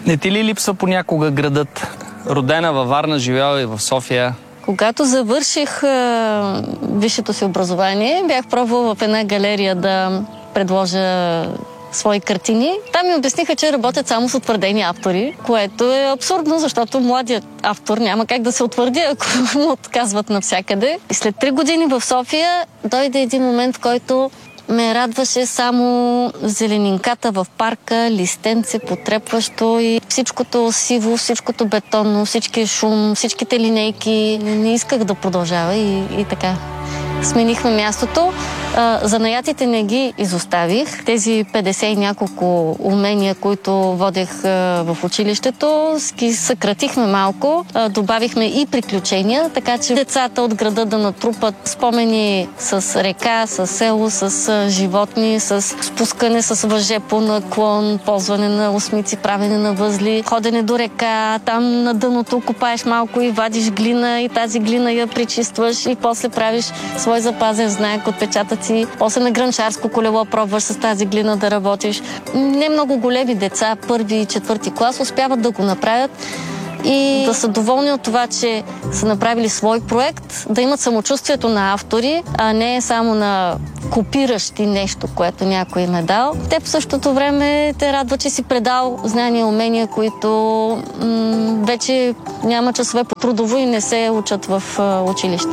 Не ти ли липсва понякога градът? Родена във Варна, живяла и в София. Когато завърших висшето си образование, бях пробвала в една галерия да предложа свои картини. Там ми обясниха, че работят само с утвърдени автори, което е абсурдно, защото младият автор няма как да се утвърди, ако му отказват навсякъде. И след 3 години в София дойде един момент, в който ме радваше само зеленинката в парка, листенце потрепващо и всичкото сиво, всичкото бетонно, всички шум, всичките линейки. Не исках да продължава и така. Сменихме мястото. Занаятите не ги изоставих. Тези 50 и няколко умения, които водех в училището, ги съкратихме малко. Добавихме и приключения, така че децата от града да натрупат спомени с река, с село, с животни, с спускане с въже по наклон, ползване на осмици, правене на възли, ходене до река, там на дъното копаеш малко и вадиш глина и тази глина я причистваш и после правиш свой запазен знак, отпечатъци. После на гранчарско колело пробваш с тази глина да работиш. Не много големи деца, 1-ви и 4-ти клас, успяват да го направят и да са доволни от това, че са направили свой проект, да имат самочувствието на автори, а не само на копиращи нещо, което някой им е дал. Те в същото време те радва, че си предал знания и умения, които вече няма часове по трудово и не се учат в училище.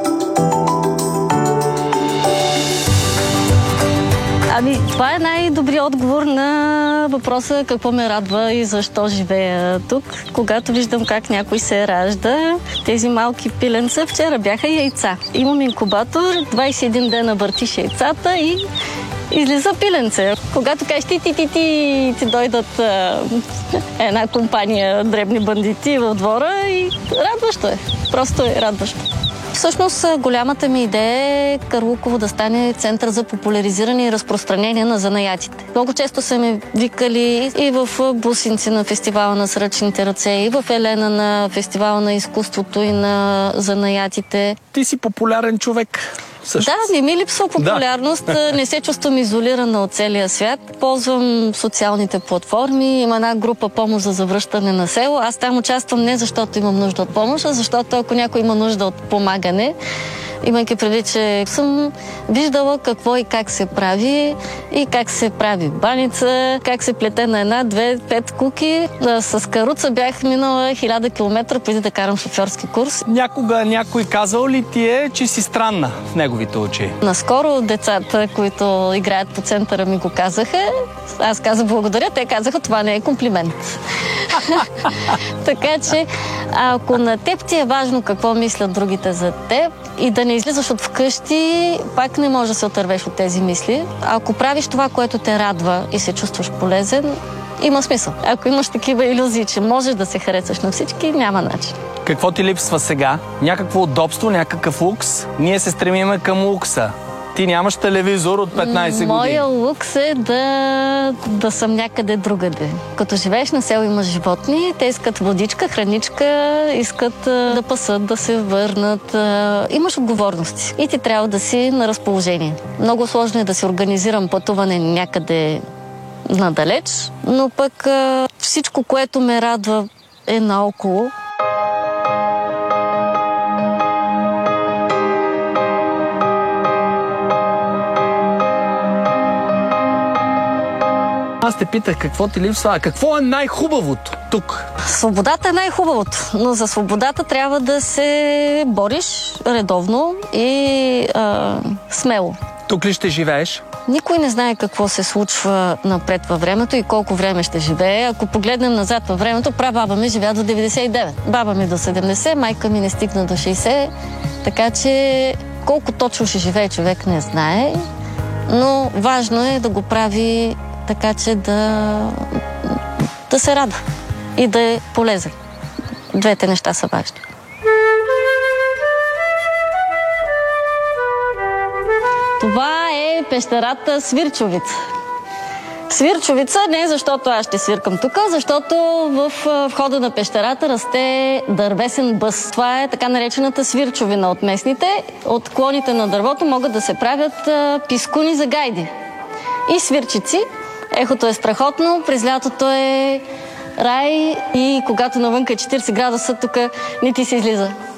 Ами, това е най-добрият отговор на въпроса какво ме радва и защо живея тук. Когато виждам как някой се ражда, тези малки пиленца, вчера бяха яйца. Имам инкубатор, 21 дена въртиш яйцата и излиза пиленце. Когато кажеш ти дойдат една компания дребни бандити в двора и радващо е. Просто е радващо. Всъщност, голямата ми идея е Карлуково да стане център за популяризиране и разпространение на занаятите. Много често са ме викали и в Бусинци на фестивала на сръчните ръце, и в Елена на фестивала на изкуството и на занаятите. Ти си популярен човек. Да, не ми липсва популярност, не се чувствам изолирана от целия свят. Ползвам социалните платформи, има една група помощ за завръщане на село. Аз там участвам не защото имам нужда от помощ, а защото ако някой има нужда от помагане, имайки предвид, че съм виждала какво и как се прави и как се прави баница, как се плете на 1, 2, 5 куки. С каруца бях минала 1000 км преди да карам шофьорски курс. Някога някой казал ли ти е, че си странна в неговите очи? Наскоро децата, които играят по центъра, ми го казаха. Аз казах благодаря, те казаха това не е комплимент. Така че, ако на теб ти е важно какво мислят другите за теб и да не излизаш от вкъщи, пак не можеш да се отървеш от тези мисли. Ако правиш това, което те радва и се чувстваш полезен, има смисъл. Ако имаш такива илюзии, че можеш да се харесаш на всички, няма начин. Какво ти липсва сега? Някакво удобство, някакъв лукс? Ние се стремиме към лукса. Ти нямаш телевизор от 15 години. Моя лукс е да съм някъде другаде. Като живееш на село, имаш животни, те искат водичка, храничка, искат да пасат, да се върнат. Имаш отговорности и ти трябва да си на разположение. Много сложно е да се организирам пътуване някъде надалеч, но пък всичко, което ме радва, е наоколо. Аз те питах какво ти липсва, а какво е най-хубавото тук? Свободата е най-хубавото, но за свободата трябва да се бориш редовно и смело. Тук ли ще живееш? Никой не знае какво се случва напред във времето и колко време ще живее. Ако погледнем назад във времето, прабаба ми живя до 99, баба ми до 70, майка ми не стигна до 60, така че колко точно ще живее човек не знае, но важно е да го прави така, че да се радва и да е полезен. Двете неща са важни. Това е пещерата Свирчовица. Свирчовица не защото аз ще свиркам тук, защото в входа на пещерата расте дървесен бъс. Това е така наречената свирчовина от местните. От клоните на дървото могат да се правят пискуни за гайди и свирчици. Ехото е страхотно, през лятото е рай и когато навънка е 40 градуса, тук не ти се излиза.